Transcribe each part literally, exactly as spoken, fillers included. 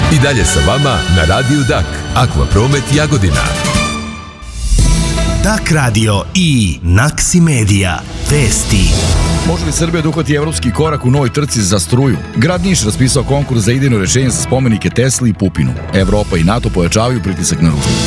I dalje sa vama na Radiju Dak, Akvapromet Jagodina. Dak radio i Naksi Medija. Vesti. Može li Srbija da uhvati evropski korak u novoj trci za struju? Grad Niš raspisao konkurs za idejno rešenje za spomenike Tesli i Pupinu. Evropa i NATO pojačavaju pritisak na Rusiju.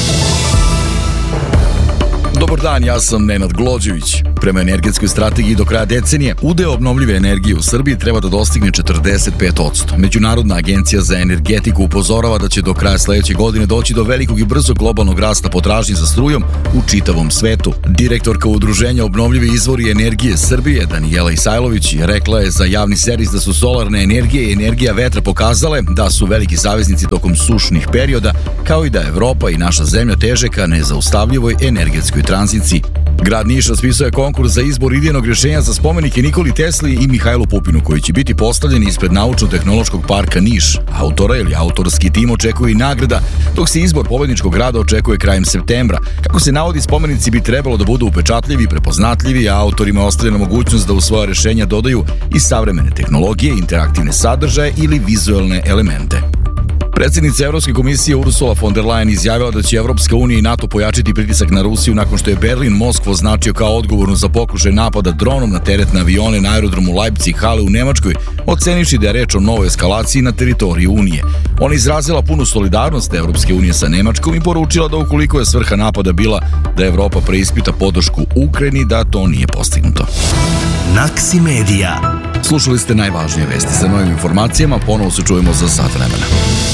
Dobar dan, ja sam Nenad Glođević. Prema energetskoj strategiji do kraja decenije, udeo obnovljive energije u Srbiji treba da dostigne četrdeset pet posto. Međunarodna agencija za energetiku upozorava da će do kraja sledeće godine doći do velikog i brzog globalnog rasta potražnje za strujom u čitavom svetu. Direktorka Udruženja obnovljivi izvori energije Srbije, Danijela Isajlović, rekla je za javni servis da su solarne energije i energija vetra pokazale da su veliki saveznici tokom sušnih perioda, kao i da Evropa i naša zemlja teže ka nezaustavljivoj energetskoj tranziciji. Grad Niš raspisao je konkurs za izbor idejnog rješenja za spomenike Nikoli Tesli i Mihajlu Pupinu, koji će biti postavljeni ispred Naučno-tehnološkog parka Niš. Autora ili autorski tim očekuje i nagrada, dok se izbor pobedničkog grada očekuje krajem septembra. Kako se navodi, spomenici bi trebalo da budu upečatljivi i prepoznatljivi, a autorima ostavljena mogućnost da u svoja rješenja dodaju i savremene tehnologije, interaktivne sadržaje ili vizuelne elemente. Predsjednica Evropske komisije Ursula von der Leyen izjavila da će Evropska unija i NATO pojačiti pritisak na Rusiju nakon što je Berlin Moskvu označio kao odgovornu za pokušaj napada dronom na teretne avione na aerodromu Leipzig-Halle u Nemačkoj, ocenivši da je reč o novoj eskalaciji na teritoriji Unije. Ona izrazila punu solidarnost Evropske unije sa Nemačkom i poručila da ukoliko je svrha napada bila da Evropa preispita podršku Ukrajini, da to nije postignuto. Naksi Medija. Slušali ste najvažnije vesti. Sa novim informacijama ponovo se čujemo za sat vremena.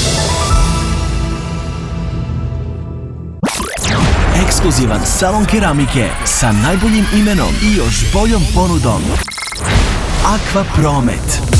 Ekskluzivan salon keramike sa najboljim imenom i još boljom ponudom. Akvapromet.